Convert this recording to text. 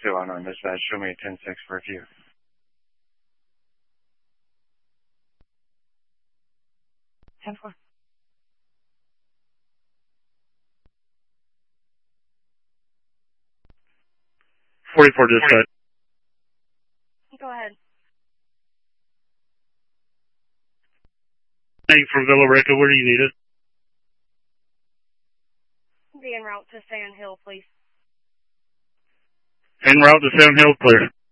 still on dispatch. Show me a 10-6 for a few. Ten four. Dispatch. Go ahead. Thank you from Villa Rica. Where do you need it? Be en route to Sand Hill, please. En route to Sand Hill, clear.